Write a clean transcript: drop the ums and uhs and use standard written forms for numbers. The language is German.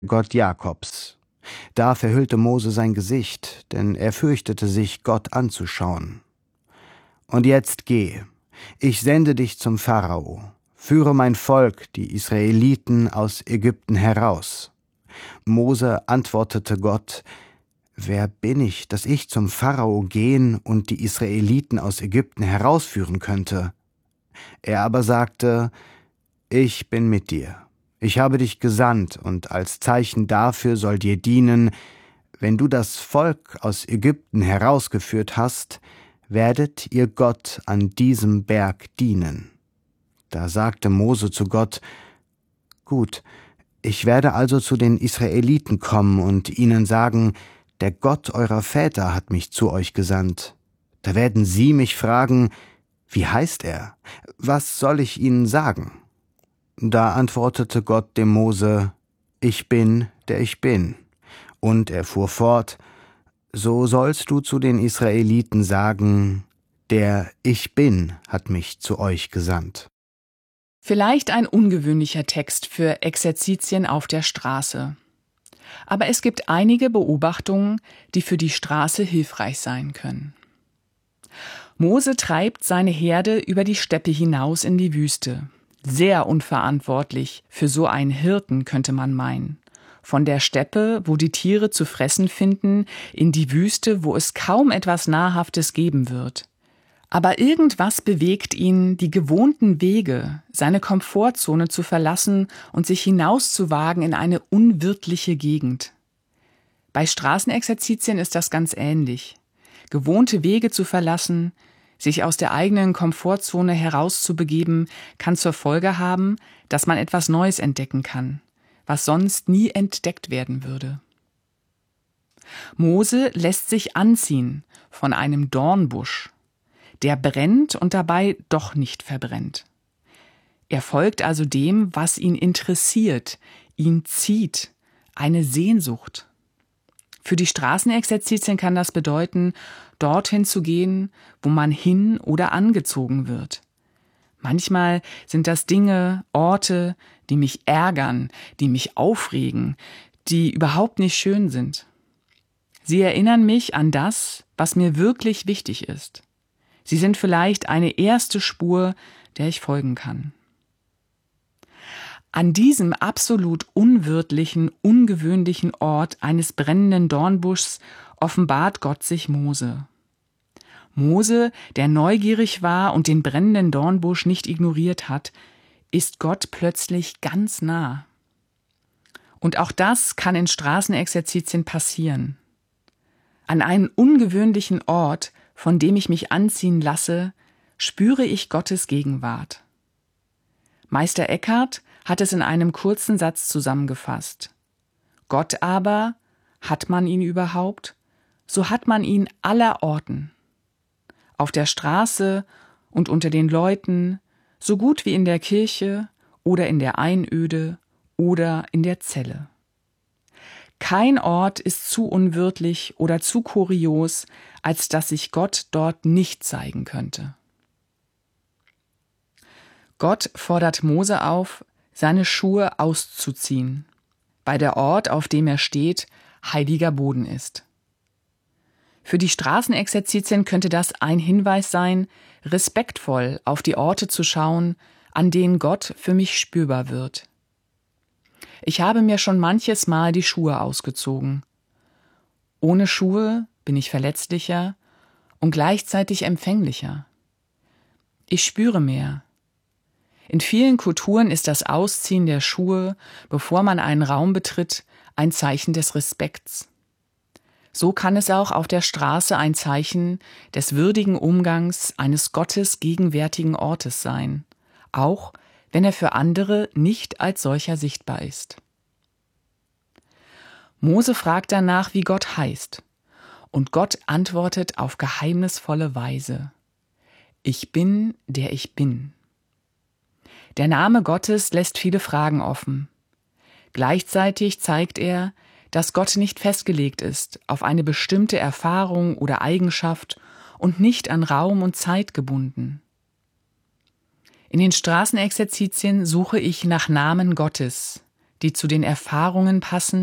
Gott Jakobs. Da verhüllte Mose sein Gesicht, denn er fürchtete sich, Gott anzuschauen. Und jetzt geh, ich sende dich zum Pharao, führe mein Volk, die Israeliten, aus Ägypten heraus. Mose antwortete Gott: Wer bin ich, dass ich zum Pharao gehen und die Israeliten aus Ägypten herausführen könnte? Er aber sagte: Ich bin mit dir. Ich habe dich gesandt, und als Zeichen dafür soll dir dienen: Wenn du das Volk aus Ägypten herausgeführt hast, werdet ihr Gott an diesem Berg dienen. Da sagte Mose zu Gott: Gut, ich werde also zu den Israeliten kommen und ihnen sagen: Der Gott eurer Väter hat mich zu euch gesandt. Da werden sie mich fragen: Wie heißt er? Was soll ich ihnen sagen? Da antwortete Gott dem Mose: Ich bin, der ich bin. Und er fuhr fort: So sollst du zu den Israeliten sagen: Der Ich Bin hat mich zu euch gesandt. Vielleicht ein ungewöhnlicher Text für Exerzitien auf der Straße. Aber es gibt einige Beobachtungen, die für die Straße hilfreich sein können. Mose treibt seine Herde über die Steppe hinaus in die Wüste. Sehr unverantwortlich für so einen Hirten, könnte man meinen. Von der Steppe, wo die Tiere zu fressen finden, in die Wüste, wo es kaum etwas Nahrhaftes geben wird. Aber irgendwas bewegt ihn, die gewohnten Wege, seine Komfortzone zu verlassen und sich hinauszuwagen in eine unwirtliche Gegend. Bei Straßenexerzitien ist das ganz ähnlich. Gewohnte Wege zu verlassen, sich aus der eigenen Komfortzone herauszubegeben, kann zur Folge haben, dass man etwas Neues entdecken kann, was sonst nie entdeckt werden würde. Mose lässt sich anziehen von einem Dornbusch, der brennt und dabei doch nicht verbrennt. Er folgt also dem, was ihn interessiert, ihn zieht, eine Sehnsucht. Für die Straßenexerzitien kann das bedeuten, dorthin zu gehen, wo man hin oder angezogen wird. Manchmal sind das Dinge, Orte, die mich ärgern, die mich aufregen, die überhaupt nicht schön sind. Sie erinnern mich an das, was mir wirklich wichtig ist. Sie sind vielleicht eine erste Spur, der ich folgen kann. An diesem absolut unwirtlichen, ungewöhnlichen Ort eines brennenden Dornbuschs offenbart Gott sich Mose. Mose, der neugierig war und den brennenden Dornbusch nicht ignoriert hat, ist Gott plötzlich ganz nah. Und auch das kann in Straßenexerzitien passieren. An einen ungewöhnlichen Ort, von dem ich mich anziehen lasse, spüre ich Gottes Gegenwart. Meister Eckhart hat es in einem kurzen Satz zusammengefasst. Gott aber, hat man ihn überhaupt? So hat man ihn allerorten. Auf der Straße und unter den Leuten, so gut wie in der Kirche oder in der Einöde oder in der Zelle. Kein Ort ist zu unwirtlich oder zu kurios, als dass sich Gott dort nicht zeigen könnte. Gott fordert Mose auf, seine Schuhe auszuziehen, weil der Ort, auf dem er steht, heiliger Boden ist. Für die Straßenexerzitien könnte das ein Hinweis sein, respektvoll auf die Orte zu schauen, an denen Gott für mich spürbar wird. Ich habe mir schon manches Mal die Schuhe ausgezogen. Ohne Schuhe bin ich verletzlicher und gleichzeitig empfänglicher. Ich spüre mehr. In vielen Kulturen ist das Ausziehen der Schuhe, bevor man einen Raum betritt, ein Zeichen des Respekts. So kann es auch auf der Straße ein Zeichen des würdigen Umgangs eines Gottes gegenwärtigen Ortes sein, auch wenn er für andere nicht als solcher sichtbar ist. Mose fragt danach, wie Gott heißt, und Gott antwortet auf geheimnisvolle Weise: Ich bin, der ich bin. Der Name Gottes lässt viele Fragen offen. Gleichzeitig zeigt er, dass Gott nicht festgelegt ist auf eine bestimmte Erfahrung oder Eigenschaft und nicht an Raum und Zeit gebunden. In den Straßenexerzitien suche ich nach Namen Gottes, die zu den Erfahrungen passen,